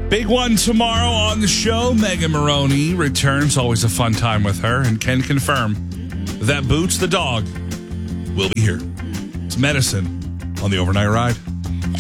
Big one tomorrow on the show. Megan Maroney returns. Always a fun time with her, and can confirm that Boots the dog will be here. It's Medicine on the Overnight Ride.